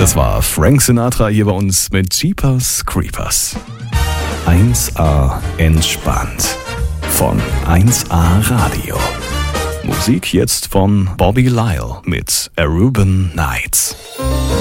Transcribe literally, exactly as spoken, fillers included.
Das war Frank Sinatra hier bei uns mit Jeepers Creepers. eins A entspannt von eins A Radio. Musik jetzt von Bobby Lyle mit Aruban Nights.